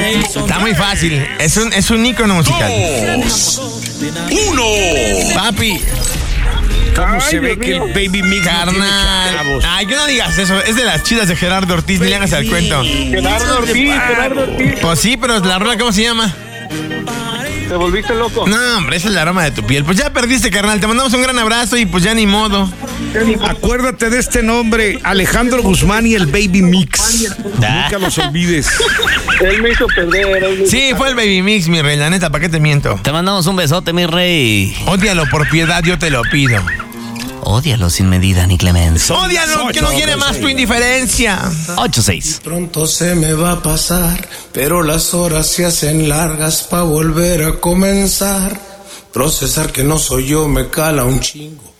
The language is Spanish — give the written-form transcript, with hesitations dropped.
Está muy fácil. Es un ícono musical. 2, 1. Papi. ¿Cómo se ve que el Baby Mix no tiene Carnal. chavos? Ay, que no digas eso. Es de las chidas de Gerardo Ortiz. Ni le hagas al cuento. Gerardo Ortiz. Pues sí, pero la rola, ¿cómo se llama? Te volviste loco. No, hombre, ese es el aroma de tu piel. Pues ya perdiste, carnal. Te mandamos un gran abrazo y pues ya ni modo. Acuérdate de este nombre, Alejandro Guzmán y el Baby Mix. Nunca los olvides. Él me hizo perder. Sí, fue el Baby Mix, mi rey. La neta, ¿para qué te miento? Te mandamos un besote, mi rey. Ódialo por piedad, yo te lo pido. Ódialo sin medida ni clemencia. Ódialo, que no quiere más tu indiferencia. 8-6. Pronto se me va a pasar, pero las horas se hacen largas pa' volver a comenzar. Procesar que no soy yo me cala un chingo.